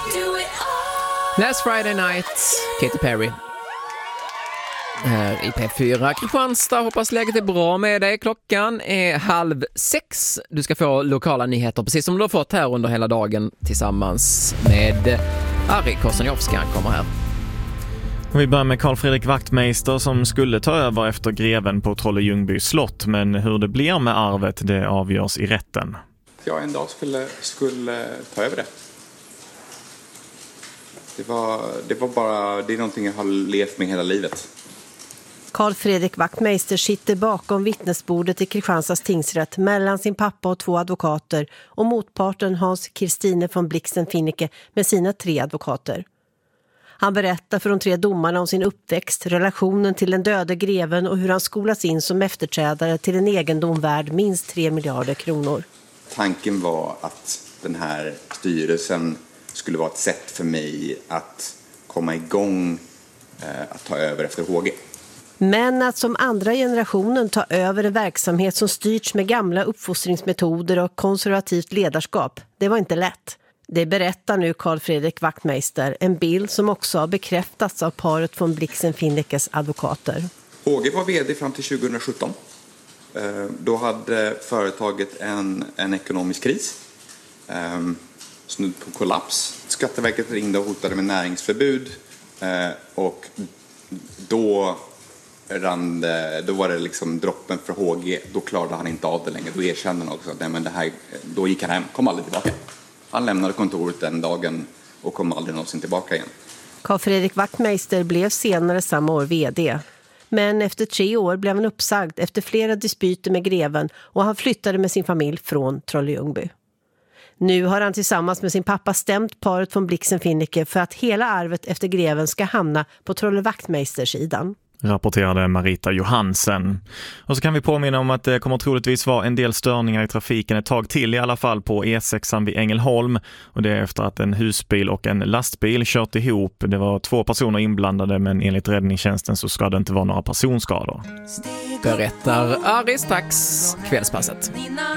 Last Friday Night, Katy Perry. Här i P4 Kristianstad, hoppas läget är bra med dig. Klockan är 5:30. Du ska få lokala nyheter precis som du har fått här under hela dagen tillsammans med Ari Kosaniowski. Han kommer här. Vi börjar med Carl Fredrik Wachtmeister som skulle ta över efter greven på Trolle-Ljungby slott. Men hur det blir med arvet, det avgörs i rätten. Jag en dag skulle ta över det. Det är någonting jag har levt med hela livet. Carl Fredrik Wachtmeister sitter bakom vittnesbordet i Kristianstads tingsrätt mellan sin pappa och 2 advokater och motparten Hans Kirstine von Blixen-Finnecke med sina 3 advokater. Han berättar för de 3 domarna om sin uppväxt, relationen till den döde greven och hur han skolas in som efterträdare till en egendom värd minst 3 miljarder kronor. Tanken var att den här styrelsen skulle vara ett sätt för mig att komma igång att ta över efter HG. Men att som andra generationen ta över en verksamhet som styrts med gamla uppfostringsmetoder och konservativt ledarskap, det var inte lätt. Det berättar nu Carl Fredrik Wachtmeister, en bild som också har bekräftats av paret von Blixen-Finnekes advokater. HG var vd fram till 2017. Då hade företaget en ekonomisk kris. Snudd på kollaps. Skatteverket ringde och hotade med näringsförbud. Och då var det liksom droppen för HG. Då klarade han inte av det längre. Då erkände han också att då gick han hem, kom aldrig tillbaka. Han lämnade kontoret den dagen och kom aldrig någonsin tillbaka igen. Carl Fredrik Wachtmeister blev senare samma år vd. Men efter 3 år blev han uppsagd efter flera dispyter med greven och han flyttade med sin familj från Trolle-Ljungby. Nu har han tillsammans med sin pappa stämt paret von Blixen-Finnecke för att hela arvet efter greven ska hamna på Trolle-Wachtmeister-sidan. Rapporterade Marita Johansen. Och så kan vi påminna om att det kommer troligtvis vara en del störningar i trafiken ett tag till, i alla fall på E6 vid Ängelholm. Och det är efter att en husbil och en lastbil kört ihop. Det var 2 personer inblandade, men enligt räddningstjänsten så ska det inte vara några personskador. Berättar Aris Tax, Kvällspasset.